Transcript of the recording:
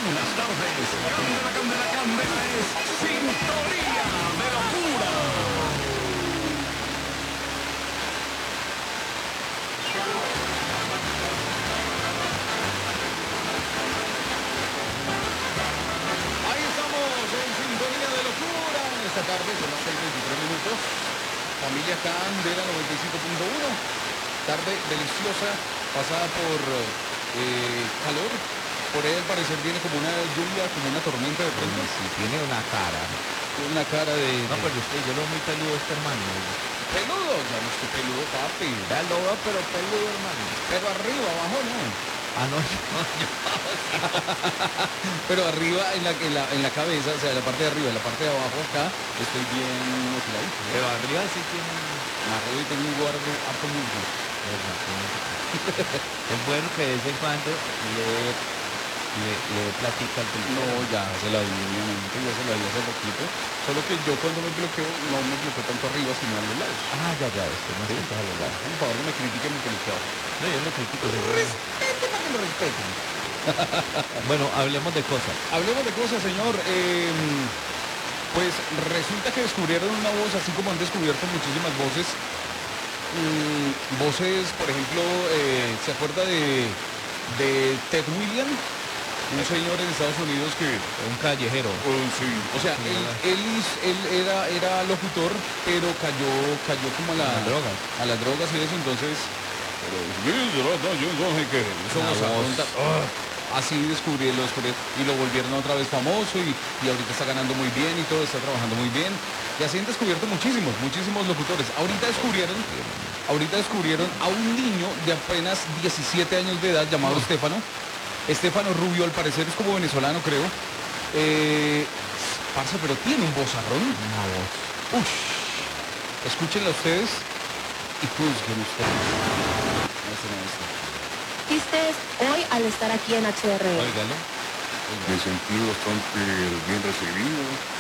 Buenas tardes. Candela, candela, candela es sintonía de locura. Ahí estamos en sintonía de locura. Esta tarde son las 6:23. Familia Candela 95.1. Tarde deliciosa, pasada por calor. Por ahí al parecer viene como una lluvia, como una tormenta de pronto. Sí, tiene una cara. Una cara de... No, pero usted, yo lo veo muy peludo este hermano. Peludo, ya no estoy peludo, papi. Ya lo veo, pero peludo, hermano. Pero arriba, abajo no. Ah, no, yo. Pero arriba en la cabeza, o sea, en la parte de arriba, en la parte de abajo acá, estoy bien motiladito. Pero arriba sí tiene... Arriba tengo un guardo harto muslo. Es bueno que de vez en cuando le platica al No, peluquero. ya se la di, obviamente, ya se la di hace poquito. Solo que yo cuando me bloqueo, no me bloqueo tanto arriba, sino a los lados. Ah, ya, usted no ¿Sí? se a los lados. Por favor, no me critiquen mi peluqueado. No, yo no critico. Respete para que lo respeten. Bueno, hablemos de cosas. Hablemos de cosas, señor. Pues resulta que descubrieron una voz, así como han descubierto muchísimas voces. Voces, por ejemplo, ¿se acuerda de Ted Williams? Un señor en Estados Unidos que... Un callejero. sí. O sea, él era locutor, pero cayó como a Las drogas. a las drogas y eso, entonces... Yo no sé qué. Así lo descubrieron y lo volvieron otra vez famoso y ahorita está ganando muy bien y todo, está trabajando muy bien. Y así han descubierto muchísimos locutores. Ahorita descubrieron a un niño de apenas 17 años de edad llamado Estefano Rubio, al parecer es como venezolano, creo. Parce, pero tiene un vozarrón. Una voz. Ush. Escúchenla ustedes y juzguen ustedes. Tristes hoy al estar aquí en HRD. Óigalo. Me sentí bastante bien recibido.